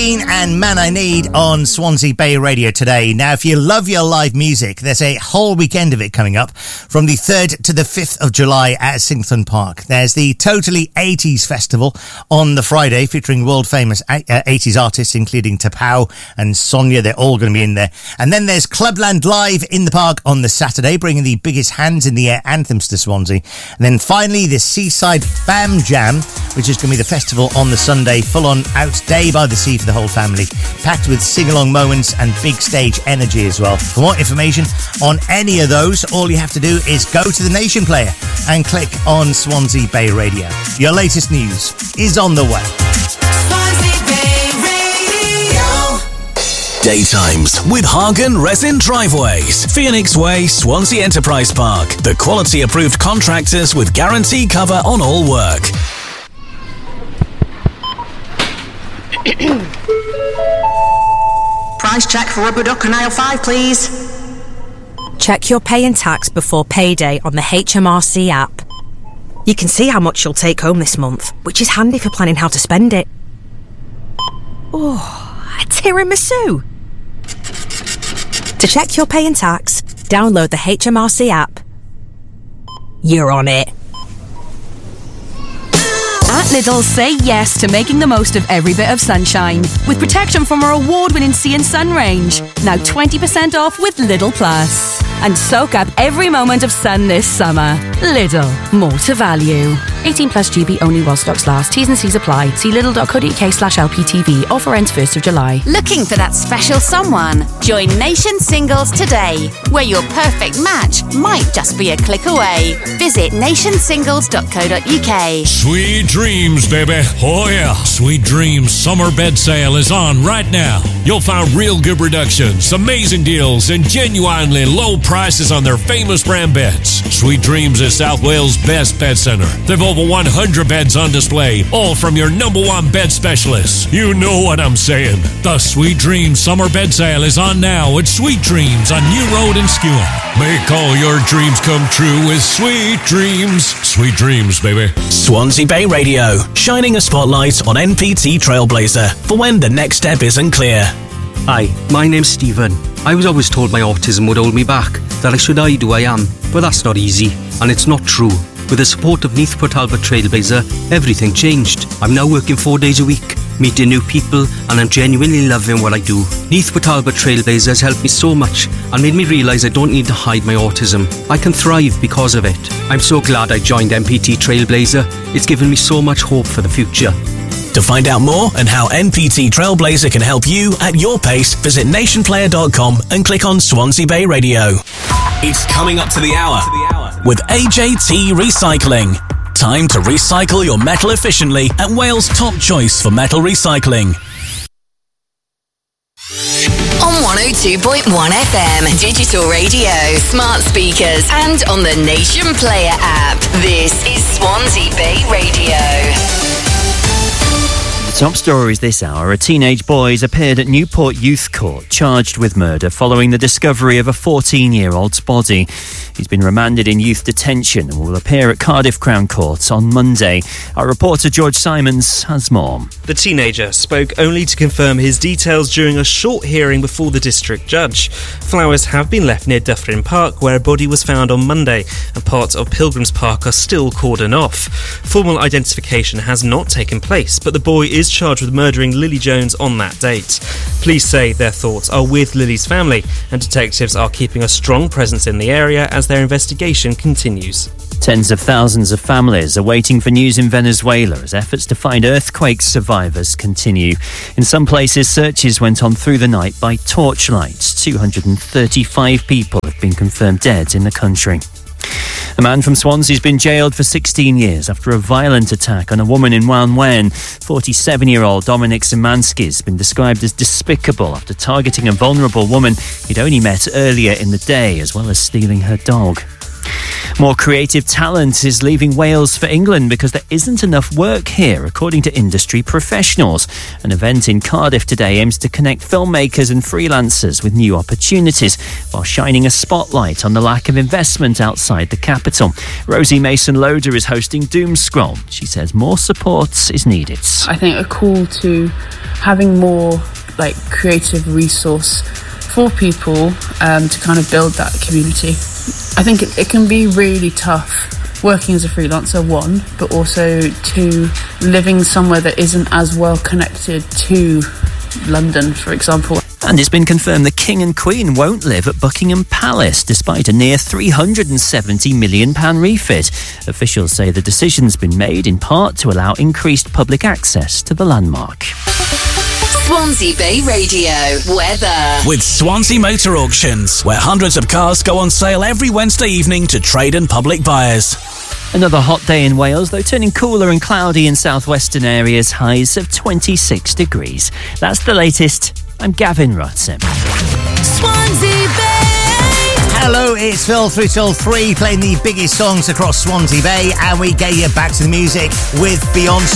Dean and Man I Need on Swansea Bay Radio today. Now, if you love your live music, there's a whole weekend of it coming up from the 3rd to the 5th of July at Singleton Park. There's the Totally 80s Festival on the Friday, featuring world-famous 80s artists, including Tapao and Sonia. They're all going to be in there. And then there's Clubland Live in the park on the Saturday, bringing the biggest hands in the air anthems to Swansea. And then finally, the Seaside Bam Jam, which is going to be the festival on the Sunday, full-on out day by the sea for the whole family, packed with sing-along moments and big stage energy as well. For more information on any of those, all you have to do is go to the Nation Player and click on Swansea Bay Radio. Your latest news is on the way. Swansea Bay Radio. Daytimes with Hagen Resin Driveways, Phoenix Way, Swansea Enterprise Park. The quality approved contractors with guarantee cover on all work. Price check for rubber duck on aisle 5, please. Check your pay and tax before payday on the HMRC app. You can see how much you'll take home this month, which is handy for planning how to spend it. Oh, a tiramisu! To check your pay and tax, download the HMRC app. You're on it. At Lidl, say yes to making the most of every bit of sunshine with protection from our award-winning Sea and Sun range. Now 20% off with Lidl Plus. And soak up every moment of sun this summer. Lidl, more to value. 18 plus GB only while stocks last. T's and C's apply. See lidl.co.uk/LPTV. Offer ends 1st of July. Looking for that special someone? Join Nation Singles today, where your perfect match might just be a click away. Visit nationsingles.co.uk. Sweet dreams, baby. Oh, yeah. Sweet Dreams summer bed sale is on right now. You'll find real good reductions, amazing deals, and genuinely low prices on their famous brand beds. Sweet Dreams is South Wales' best bed centre. They've over 100 beds on display, all from your #1 bed specialists. You know what I'm saying. The Sweet Dreams summer bed sale is on now at Sweet Dreams on New Road in Skewen. Make all your dreams come true with Sweet Dreams. Sweet Dreams, baby. Swansea Bay Radio, shining a spotlight on NPT Trailblazer for when the next step isn't clear. Hi, my name's Stephen. I was always told my autism would hold me back, that I should hide who I am, but that's not easy, and it's not true. With the support of Neath Port Talbot Trailblazer, everything changed. I'm now working 4 days a week, meeting new people, and I'm genuinely loving what I do. Neath Port Talbot Trailblazer has helped me so much and made me realise I don't need to hide my autism. I can thrive because of it. I'm so glad I joined NPT Trailblazer. It's given me so much hope for the future. To find out more and how NPT Trailblazer can help you at your pace, visit nationplayer.com and click on Swansea Bay Radio. It's coming up to the hour with AJT Recycling. Time to recycle your metal efficiently at Wales' top choice for metal recycling. On 102.1 FM, digital radio, smart speakers, and on the Nation Player app. This is Swansea Bay Radio. Top stories this hour. A teenage boy has appeared at Newport Youth Court charged with murder following the discovery of a 14-year-old's body. He's been remanded in youth detention and will appear at Cardiff Crown Court on Monday. Our reporter George Simons has more. The teenager spoke only to confirm his details during a short hearing before the district judge. Flowers have been left near Dufferin Park, where a body was found on Monday, and parts of Pilgrims Park are still cordoned off. Formal identification has not taken place, but the boy is charged with murdering Lily Jones on that date. Police say their thoughts are with Lily's family, and detectives are keeping a strong presence in the area as their investigation continues. Tens of thousands of families are waiting for news in Venezuela as efforts to find earthquake survivors continue. In some places, searches went on through the night by torchlight. 235 people have been confirmed dead in the country. A man from Swansea has been jailed for 16 years after a violent attack on a woman in Wan Wen. 47-year-old Dominic Szymanski has been described as despicable after targeting a vulnerable woman he'd only met earlier in the day, as well as stealing her dog. More creative talent is leaving Wales for England because there isn't enough work here, according to industry professionals. An event in Cardiff today aims to connect filmmakers and freelancers with new opportunities while shining a spotlight on the lack of investment outside the capital. Rosie Mason-Loder is hosting Doom Scroll. She says more support is needed. I think a call to having more creative resource for people to kind of build that community. I think it can be really tough working as a freelancer, one, but also two, living somewhere that isn't as well connected to London, for example. And it's been confirmed the King and Queen won't live at Buckingham Palace despite a near £370 million refit. Officials say the decision's been made in part to allow increased public access to the landmark. Swansea Bay Radio weather. With Swansea Motor Auctions, where hundreds of cars go on sale every Wednesday evening to trade and public buyers. Another hot day in Wales, though turning cooler and cloudy in southwestern areas, highs of 26 degrees. That's the latest. I'm Gavin Rutson. Swansea Bay. Hello, it's Phil through till 3 playing the biggest songs across Swansea Bay, and we get you back to the music with Beyonce.